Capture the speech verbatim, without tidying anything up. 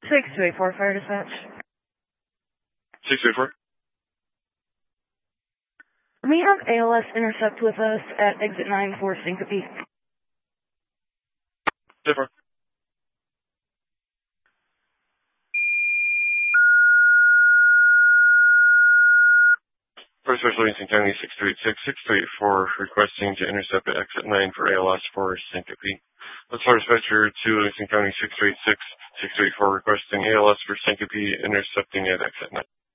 six two eight four, fire dispatch. six two eight four. We have A L S intercept with us at exit nine for Syncope. Different. First Special Livingston County six two eight six, six two eight four requesting to intercept at exit nine for A L S for Syncope. Let's start dispatcher to Livingston County six two eight six, six two eight four requesting A L S for Syncope intercepting at exit nine.